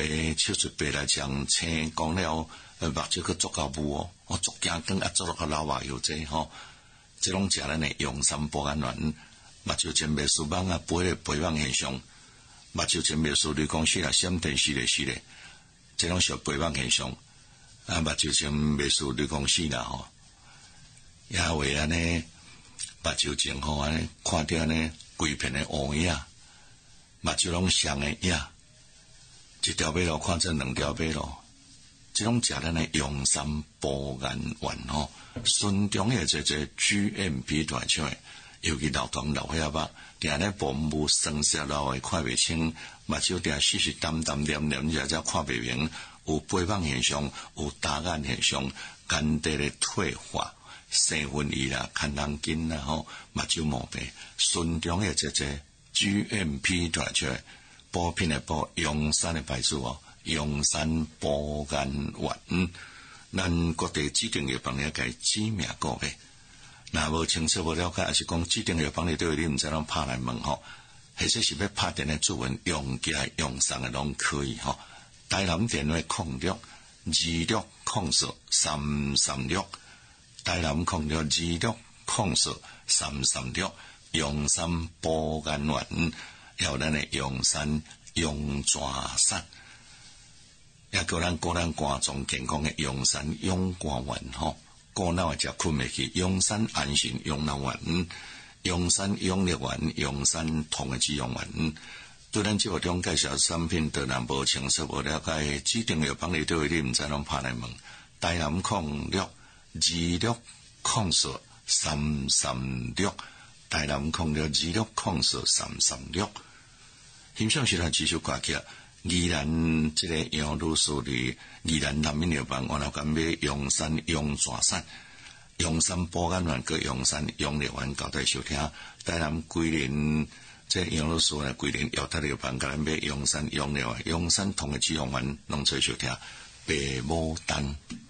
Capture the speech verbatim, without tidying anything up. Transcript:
诶，手术白来讲，青讲了，呃，目睭去做到雾哦，我足惊光啊，做落个老话油这吼，这种食咱的用三保肝丸，目睭前面输网啊，肥咧肥网现象，目睭前面输你讲死啦，闪电死咧死咧，这种小肥网现象，啊，目睭前面输你讲死啦吼，也为安尼，目睭前吼安尼看到安尼规片的乌影，目睭拢双的影。一条马路看成两条马路，这种食咱的用三保肝丸吼，顺中的这这 G M P 大出的，尤其老唐老岁仔，定咧薄雾酸涩老的看袂清，目睭定细细淡淡黏黏，只只看袂明，有肥胖现象，有大眼现象，肝底的退化，生分异啦，看人筋啦吼，目睭毛病，顺中的这这 G M P 大出的。补品的补，阳山的牌子哦，阳山保肝丸，嗯，咱各地指定药房了解知名个呗。若无清楚无了解，还是讲指定药房里对你毋知拢拍来问吼，或者是要拍电的主文用起来用上的拢可以吼。台南电话空六二六空四三三六，台南空六二六空四三三六，阳山保肝丸。还有咱的阳山阳爪散，也叫咱个人肝脏健康的阳山阳肝丸吼，过脑食困袂去，阳山安神阳脑丸，阳山阳力丸，阳山同的脂肪丸。对咱节目中介绍产品，对咱无清楚无了解，指定药房里对你毋知拢拍来问，台南控六二六控四三三六，台南控六二六控四三三六。欣赏是咱继续歌曲，宜兰这个杨女士的宜兰南面药房，我老干买阳山阳爪散、阳山保肝丸跟阳山阳力丸交代收听。台南桂林这杨女士呢，桂林药特药房，甲咱买阳山阳力丸、阳山同的脂肪丸，拢做收听。白牡丹。